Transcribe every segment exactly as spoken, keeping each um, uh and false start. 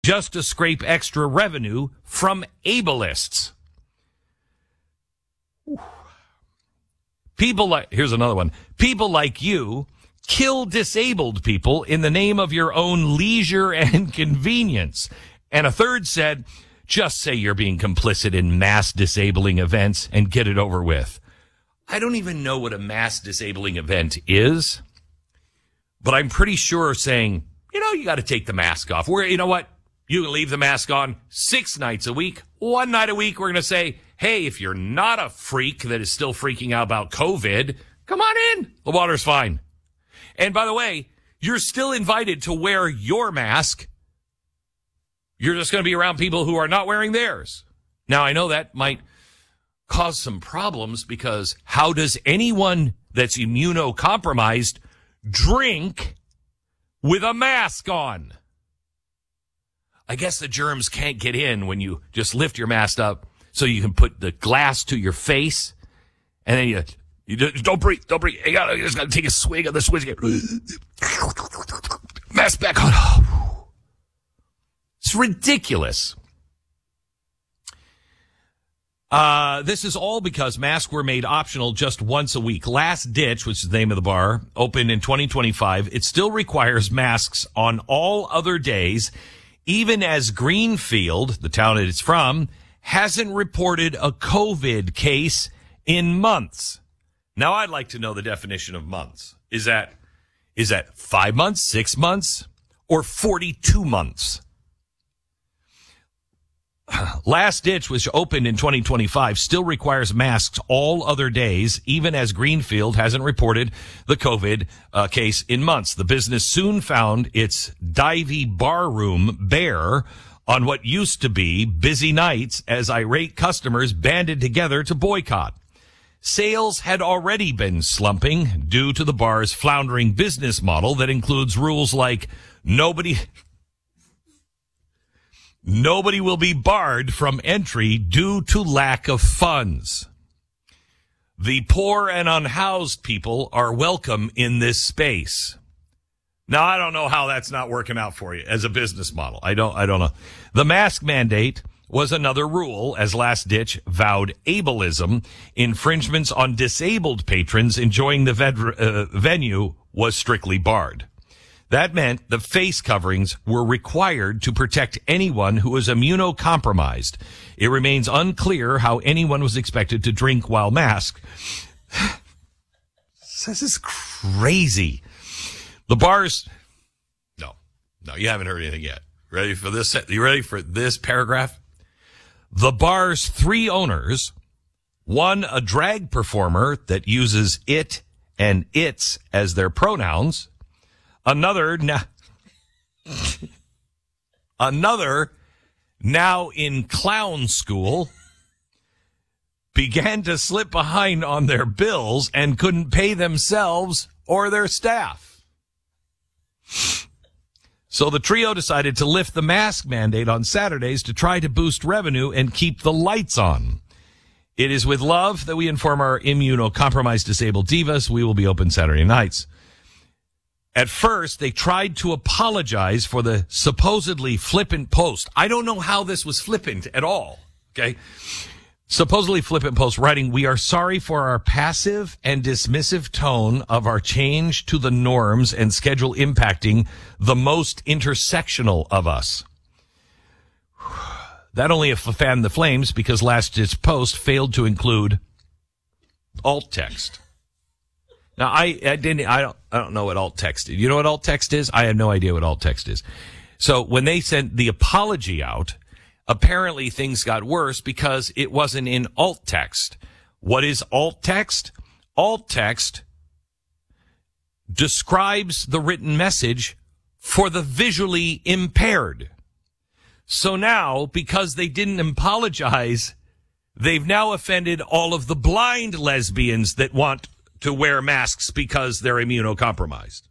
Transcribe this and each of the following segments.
just to scrape extra revenue from ableists. People like, here's another one. People like you kill disabled people in the name of your own leisure and convenience. And a third said, just say you're being complicit in mass disabling events and get it over with. I don't even know what a mass disabling event is, but I'm pretty sure saying, you know, you got to take the mask off. We're, you know what? You can leave the mask on six nights a week. One night a week, we're going to say, hey, if you're not a freak that is still freaking out about COVID, come on in. The water's fine. And by the way, you're still invited to wear your mask. You're just going to be around people who are not wearing theirs. Now, I know that might cause some problems because how does anyone that's immunocompromised drink with a mask on? I guess the germs can't get in when you just lift your mask up so you can put the glass to your face and then you, you just, don't breathe, don't breathe. You, gotta, you just got to take a swig of the swig. Mask back on. It's ridiculous. Uh, this is all because masks were made optional just once a week. Last Ditch, which is the name of the bar, opened in twenty twenty-five. It still requires masks on all other days, even as Greenfield, the town that it's from, hasn't reported a COVID case in months. Now, I'd like to know the definition of months. Is that, is that five months, six months, or forty-two months? Last Ditch, which opened in twenty twenty-five, still requires masks all other days, even as Greenfield hasn't reported the COVID uh, case in months. The business soon found its divey bar room bare on what used to be busy nights as irate customers banded together to boycott. Sales had already been slumping due to the bar's floundering business model that includes rules like nobody... Nobody will be barred from entry due to lack of funds. The poor and unhoused people are welcome in this space. Now, I don't know how that's not working out for you as a business model. I don't, I don't know. The mask mandate was another rule, as Last Ditch vowed ableism. Infringements on disabled patrons enjoying the ved- uh, venue was strictly barred. That meant the face coverings were required to protect anyone who was immunocompromised. It remains unclear how anyone was expected to drink while masked. This is crazy. The bars... No, no, you haven't heard anything yet. Ready for this? You ready for this paragraph? The bar's three owners, one a drag performer that uses it and its as their pronouns, Another now, another now in clown school, began to slip behind on their bills and couldn't pay themselves or their staff. So the trio decided to lift the mask mandate on Saturdays to try to boost revenue and keep the lights on. It is with love that we inform our immunocompromised disabled divas we will be open Saturday nights. At first, they tried to apologize for the supposedly flippant post. I don't know how this was flippant at all, okay? Supposedly flippant post writing, we are sorry for our passive and dismissive tone of our change to the norms and schedule impacting the most intersectional of us. That only fanned the flames because last year's post failed to include alt text. Now, I, I didn't, I don't, I don't know what alt text is. You know what alt text is? I have no idea what alt text is. So when they sent the apology out, apparently things got worse because it wasn't in alt text. What is alt text? Alt text describes the written message for the visually impaired. So now, because they didn't apologize, they've now offended all of the blind lesbians that want to wear masks because they're immunocompromised.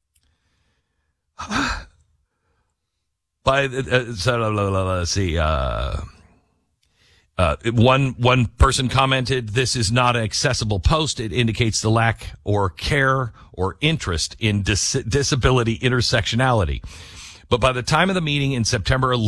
By uh, so, let's see. Uh, uh, one one person commented, "This is not an accessible post. It indicates the lack or care or interest in dis- disability intersectionality." But by the time of the meeting in September